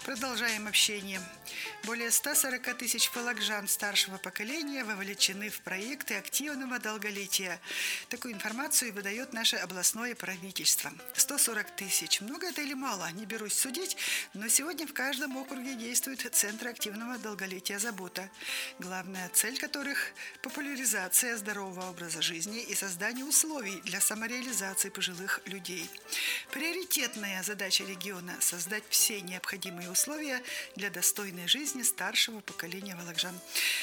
Продолжаем общение. Более 140 тысяч волокжан старшего поколения вовлечены в проекты активного долголетия. Такую информацию выдает наше областное правительство. 140 тысяч. Много это или мало? Не берусь судить, но сегодня в каждом округе действуют центры активного долголетия «Забота», главная цель которых – популяризация здорового образа жизни и создание условий для самореализации пожилых людей. Приоритетная задача региона – создать все необходимые условия для достойной жизни старшего поколения волокжан.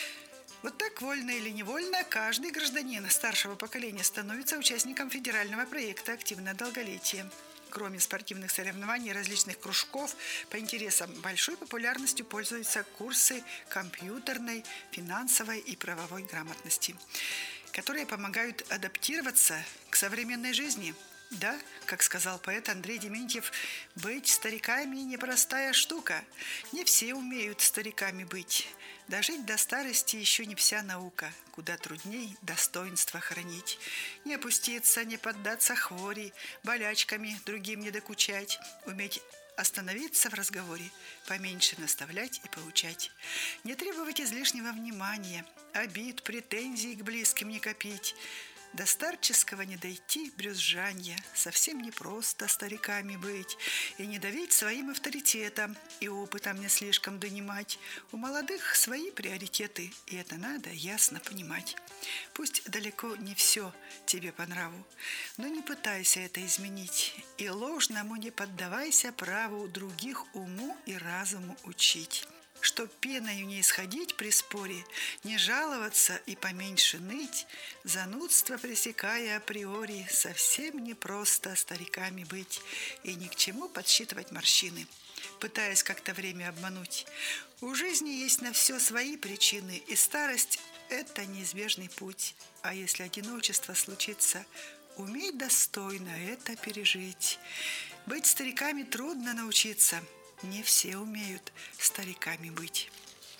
Вот так, вольно или невольно, каждый гражданин старшего поколения становится участником федерального проекта «Активное долголетие». Кроме спортивных соревнований и различных кружков по интересам, большой популярностью пользуются курсы компьютерной, финансовой и правовой грамотности, которые помогают адаптироваться к современной жизни. Да, как сказал поэт Андрей Дементьев, быть стариками – непростая штука. Не все умеют стариками быть. Дожить до старости еще не вся наука, куда трудней достоинство хранить. Не опуститься, не поддаться хвори, болячками другим не докучать, уметь остановиться в разговоре, поменьше наставлять и поучать. Не требовать излишнего внимания, обид, претензий к близким не копить. До старческого не дойти брюзжанья, совсем непросто стариками быть, и не давить своим авторитетом, и опытом не слишком донимать. У молодых свои приоритеты, и это надо ясно понимать. Пусть далеко не все тебе по нраву, но не пытайся это изменить, и ложному не поддавайся праву других уму и разуму учить. Чтоб пеною не исходить при споре, не жаловаться и поменьше ныть, занудство пресекая априори, совсем непросто стариками быть и ни к чему подсчитывать морщины, пытаясь как-то время обмануть. У жизни есть на все свои причины, и старость – это неизбежный путь. А если одиночество случится, умей достойно это пережить. Быть стариками трудно научиться. Не все умеют стариками быть.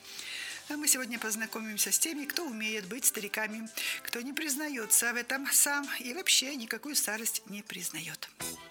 А мы сегодня познакомимся с теми, кто умеет быть стариками, кто не признается в этом сам и вообще никакую старость не признает.